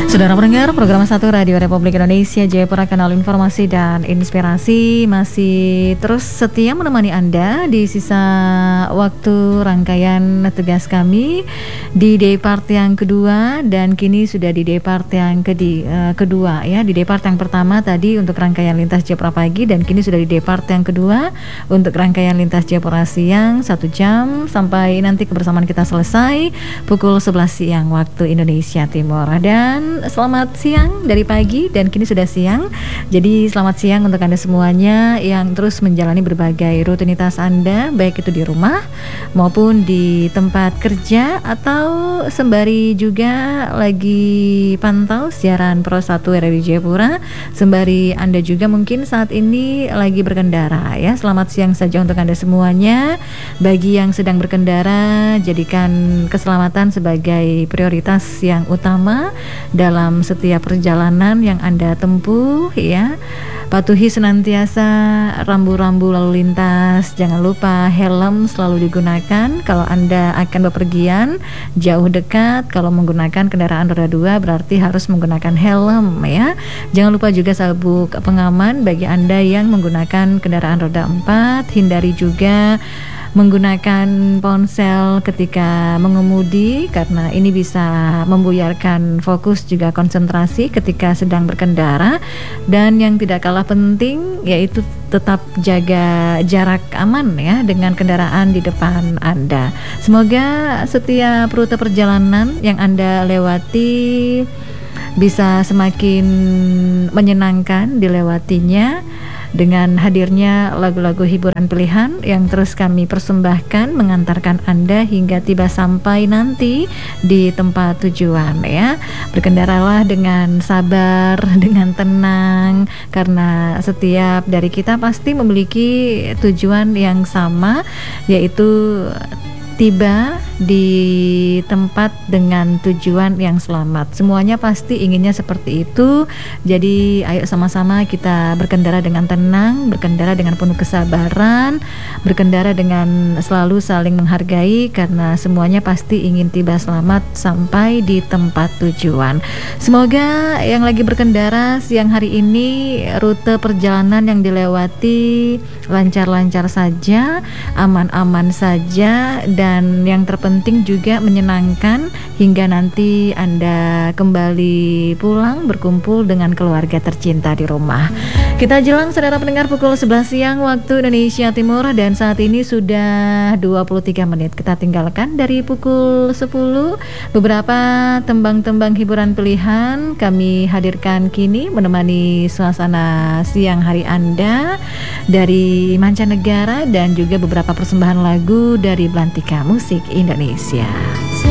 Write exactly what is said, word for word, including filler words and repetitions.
Saudara pendengar, program satu Radio Republik Indonesia Jayapura, kanal informasi dan inspirasi, masih terus setia menemani Anda di sisa waktu rangkaian tugas kami di day part yang kedua, dan kini sudah di day part yang kedi, uh, kedua ya. Di day part yang pertama tadi untuk rangkaian lintas Jayapura pagi, dan kini sudah di day part yang kedua untuk rangkaian lintas Jayapura siang satu jam sampai nanti kebersamaan kita selesai pukul sebelas siang waktu Indonesia Timur. Dan selamat siang dari pagi dan kini sudah siang. Jadi selamat siang untuk Anda semuanya yang terus menjalani berbagai rutinitas Anda, baik itu di rumah maupun di tempat kerja, atau sembari juga lagi pantau siaran Pro satu R R I Jayapura, sembari Anda juga mungkin saat ini lagi berkendara ya. Selamat siang saja untuk Anda semuanya. Bagi yang sedang berkendara, jadikan keselamatan sebagai prioritas yang utama dalam setiap perjalanan yang Anda tempuh ya. Patuhi senantiasa rambu-rambu lalu lintas, jangan lupa helm selalu digunakan kalau Anda akan bepergian jauh dekat. Kalau menggunakan kendaraan roda dua berarti harus menggunakan helm ya. Jangan lupa juga sabuk pengaman bagi Anda yang menggunakan kendaraan roda empat. Hindari juga menggunakan ponsel ketika mengemudi, karena ini bisa membuyarkan fokus juga konsentrasi ketika sedang berkendara. Dan yang tidak kalah penting yaitu tetap jaga jarak aman ya dengan kendaraan di depan Anda. Semoga setiap rute perjalanan yang Anda lewati bisa semakin menyenangkan dilewatinya dengan hadirnya lagu-lagu hiburan pilihan yang terus kami persembahkan, mengantarkan Anda hingga tiba sampai nanti di tempat tujuan ya. Berkendaralah dengan sabar, dengan tenang, karena setiap dari kita pasti memiliki tujuan yang sama, yaitu tiba di tempat dengan tujuan yang selamat. Semuanya pasti inginnya seperti itu. Jadi ayo sama-sama kita berkendara dengan tenang, berkendara dengan penuh kesabaran, berkendara dengan selalu saling menghargai, karena semuanya pasti ingin tiba selamat sampai di tempat tujuan. Semoga yang lagi berkendara siang hari ini rute perjalanan yang dilewati lancar-lancar saja, aman-aman saja, dan yang terpenting juga menyenangkan hingga nanti Anda kembali pulang berkumpul dengan keluarga tercinta di rumah. Kita jelang saudara pendengar pukul sebelas siang waktu Indonesia Timur, dan saat ini sudah dua puluh tiga menit kita tinggalkan dari pukul sepuluh. Beberapa tembang-tembang hiburan pilihan kami hadirkan kini menemani suasana siang hari Anda dari mancanegara, dan juga beberapa persembahan lagu dari Belantika Musik Indonesia.